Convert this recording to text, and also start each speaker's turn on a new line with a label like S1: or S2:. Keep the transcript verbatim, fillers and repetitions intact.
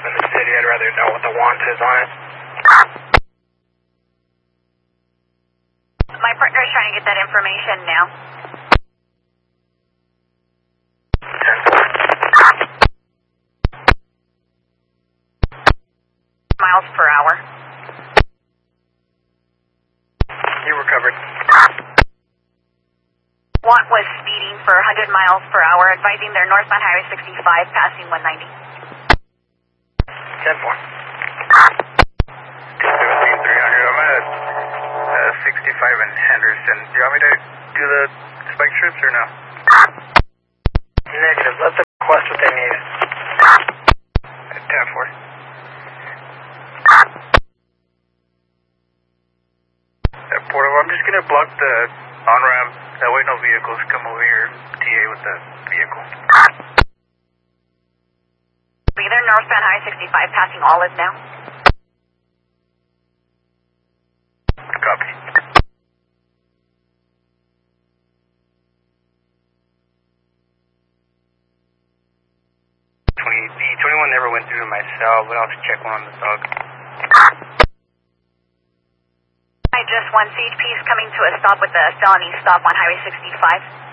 S1: up in the city. I'd rather know what the want is on it.
S2: My partner is trying to get that information now.
S1: ten four.
S2: Miles per hour.
S1: You recovered.
S2: Want was speeding for one hundred miles per hour, advising they're northbound Highway sixty-five, passing one ninety.
S1: ten four. two seventeen, three hundred. I'm at uh, sixty-five in Henderson. Do you want me to do the spike strips or no? Negative. Let them request what they need. ten four. Uh, Portable, I'm just going to block the on-ramp. That way no vehicles come over here. T A with the vehicle.
S2: Either northbound Highway sixty-five, passing Olive now.
S1: Copy. twenty, the twenty-one never went through to my cell, but I'll check one on the dog.
S2: I just one C H P is coming to a stop with a felony stop on Highway sixty-five.